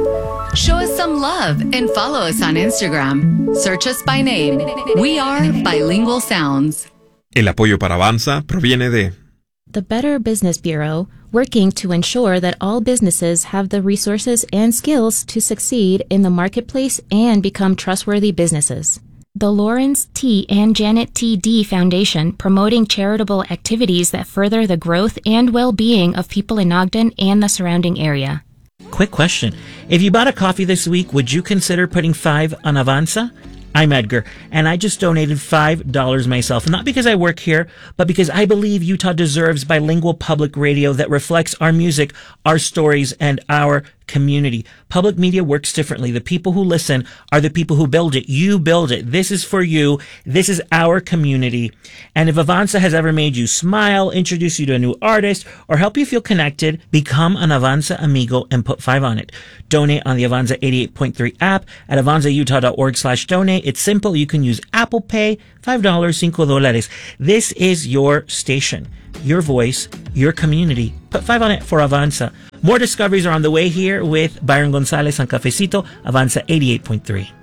Show us some love and follow us on Instagram. Search us by name. We are Bilingual Sounds. El apoyo para Avanza proviene de the Better Business Bureau, working to ensure that all businesses have the resources and skills to succeed in the marketplace and become trustworthy businesses. The Lawrence T. and Janet T. D. Foundation, promoting charitable activities that further the growth and well-being of people in Ogden and the surrounding area. Quick question. If you bought a coffee this week, would you consider putting 5 on Avanza? I'm Edgar, and I just donated $5 myself, not because I work here, but because I believe Utah deserves bilingual public radio that reflects our music, our stories, and our community. Public media works differently. The people who listen are the people who build it. You build it. This is for you. This is our community. And if Avanza has ever made you smile, introduce you to a new artist, or help you feel connected, become an Avanza amigo and put 5 on it. Donate on the Avanza 88.3 app at avanzautah.org/donate. It's simple. You can use Apple Pay, $5, $5. This is your station, your voice, your community. Put 5 on it for Avanza. More discoveries are on the way here with Byron Gonzalez on Cafecito, Avanza 88.3.